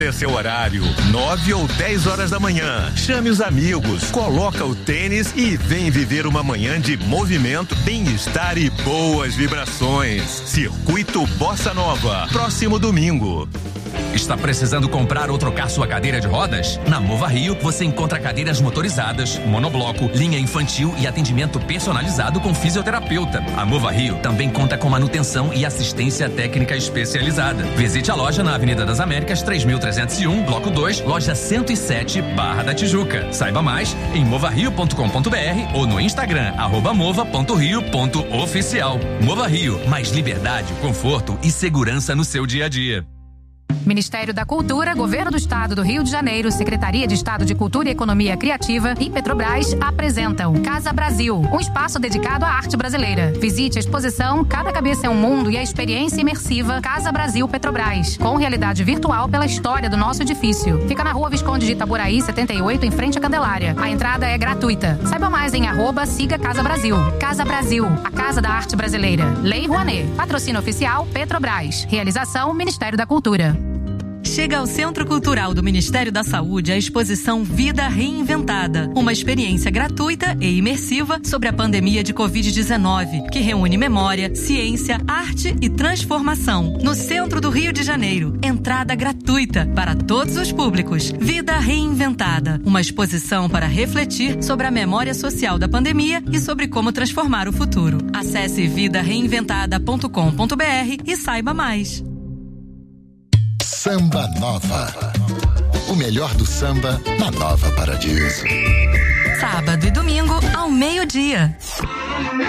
É seu horário, 9 ou 10 horas da manhã. Chame os amigos, coloca o tênis e vem viver uma manhã de movimento, bem-estar e boas vibrações. Circuito Bossa Nova, próximo domingo. Está precisando comprar ou trocar sua cadeira de rodas? Na Mova Rio, você encontra cadeiras motorizadas, monobloco, linha infantil e atendimento personalizado com fisioterapeuta. A Mova Rio também conta com manutenção e assistência técnica especializada. Visite a loja na Avenida das Américas, 3301, Bloco 2, loja 107, Barra da Tijuca. Saiba mais em movario.com.br ou no Instagram, @mova.rio.oficial. Mova Rio, mais liberdade, conforto e segurança no seu dia a dia. Ministério da Cultura, Governo do Estado do Rio de Janeiro, Secretaria de Estado de Cultura e Economia Criativa e Petrobras apresentam Casa Brasil, um espaço dedicado à arte brasileira. Visite a exposição Cada Cabeça é um Mundo e a experiência imersiva Casa Brasil Petrobras, com realidade virtual pela história do nosso edifício. Fica na Rua Visconde de Itaboraí, 78, em frente à Candelária. A entrada é gratuita. Saiba mais em @siga Casa Brasil. Casa Brasil, a Casa da Arte Brasileira. Lei Rouanet. Patrocínio oficial Petrobras. Realização Ministério da Cultura. Chega ao Centro Cultural do Ministério da Saúde a exposição Vida Reinventada, uma experiência gratuita e imersiva sobre a pandemia de Covid-19, que reúne memória, ciência, arte e transformação. No centro do Rio de Janeiro, entrada gratuita para todos os públicos. Vida Reinventada, uma exposição para refletir sobre a memória social da pandemia e sobre como transformar o futuro. Acesse vidareinventada.com.br e saiba mais. Samba Nova. O melhor do samba na Nova Paradiso. Sábado e domingo ao meio-dia.